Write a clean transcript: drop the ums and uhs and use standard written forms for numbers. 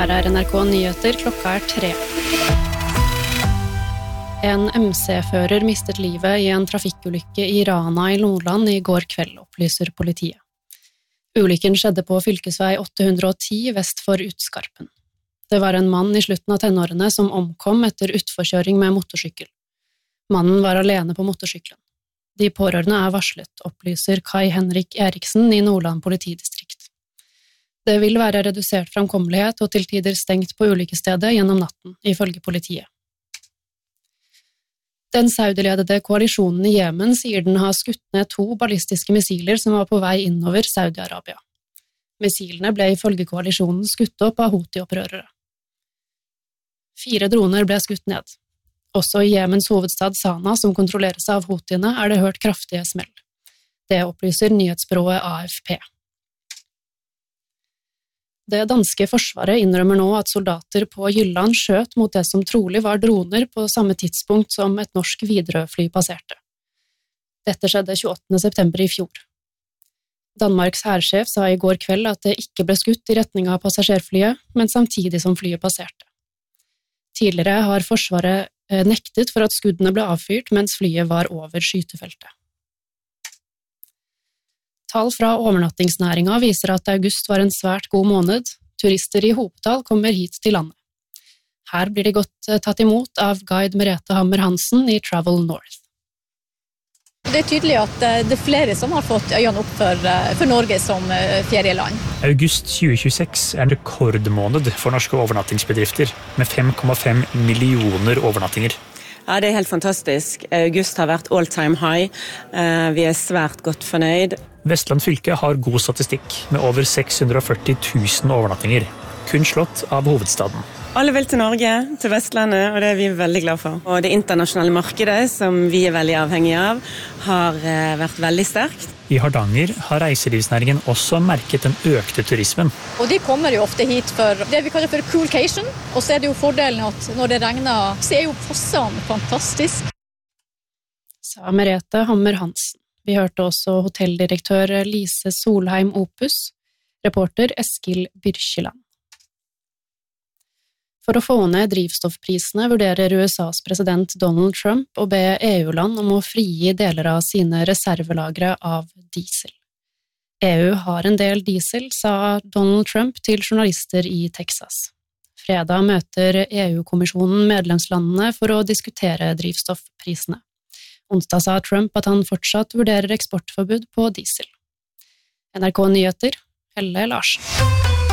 Her NRK Nyheter, klokka 3. En MC-fører mistet livet i en trafikkulykke i Rana i Nordland i går kveld, opplyser politiet. Ulykken skjedde på fylkesvei 810 vest for Utskarpen. Det var en mann i slutten av tenårene som omkom etter utforkjøring med motorsykkel. Mannen var alene på motorsykkelen. De pårørende varslet, opplyser Kai Henrik Eriksen i Nordland politidistrikt. Det vil være redusert framkommelighet og til tider stengt på ulykkesstedet gjennom natten, ifølge politiet. Den saudiledede koalisjonen i Jemen sier den har skutt ned 2 ballistiske missiler som var på vei innover Saudi-Arabia. Missilene ble ifølge koalisjonen skutt opp av Houthi-opprørere. 4 droner ble skutt ned. Også i Jemens hovedstad Sana, som kontrolleres av Houthiene, det hørt kraftige smell. Det opplyser nyhetsbyrået AFP. Det danske forsvaret innrømmer nå at soldater på Jylland skjøt mot det som trolig var droner på samme tidspunkt som et norsk Widerøe-fly passerte. Dette skjedde 28. september i fjor. Danmarks hærsjef sa i går kveld at det ikke ble skutt i retning av passasjerflyet, men samtidig som flyet passerte. Tidligere har forsvaret nektet for at skuddene ble avfyrt mens flyet var over skytefeltet. Tall fra overnattingsnæringa viser at august var en svært god måned. Turister i hopetall kommer hit til landet. Her blir de godt tatt imot av guide Merete Hammer Hansen i Travel North. Det tydelig at det flere som har fått øynene opp for Norge som ferieland. August 2026 en rekordmåned for norske overnattingsbedrifter, med 5,5 millioner overnattinger. Ja, det helt fantastisk. August har vært all time high. Vi svært godt fornøyd. Vestland fylke har god statistikk, med over 640 000 overnattinger, kun slått av hovedstaden. Alle vil til Norge, til Vestlandet, og det vi veldig glad for. Og det internasjonale markedet, som vi veldig avhengige av, har vært veldig sterkt. I Hardanger har reiselivsnæringen også merket den økte turismen. Og de kommer jo ofte hit for det vi kaller for coolcation, og så det jo fordelen at når det regner, så jo fossene fantastisk. Sa Merete Hammer Hansen. Vi hørte også hotelldirektør Lise Solheim Opus, reporter Eskil Byrkjeland. For å få ned drivstoffprisene vurderer USAs president Donald Trump å be EU-land om å frigi deler av sine reservelagre av diesel. EU har en del diesel, sa Donald Trump til journalister i Texas. Fredag møter EU-kommisjonen medlemslandene for å diskutere drivstoffprisene. Onsdag sa Trump at han fortsatt vurderer eksportforbud på diesel. NRK Nyheter, Helle Larsen.